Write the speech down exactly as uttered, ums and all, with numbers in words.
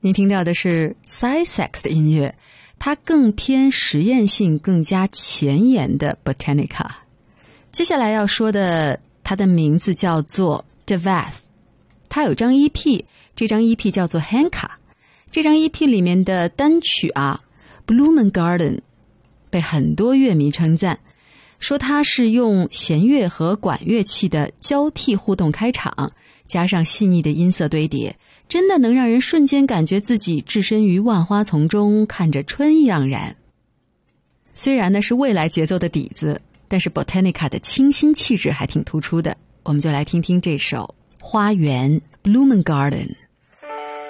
您听到的是 Sysax 的音乐，它更偏实验性更加前沿的 Botanica。 接下来要说的，它的名字叫做 Devath， 它有张 E P， 这张 E P 叫做 Henka。 这张 E P 里面的单曲啊 Blumengarden 被很多乐迷称赞，说它是用弦乐和管乐器的交替互动开场，加上细腻的音色堆叠，真的能让人瞬间感觉自己置身于万花丛中，看着春意盎然。虽然呢是未来节奏的底子，但是 Botanica 的清新气质还挺突出的。我们就来听听这首花园 Blumengarden。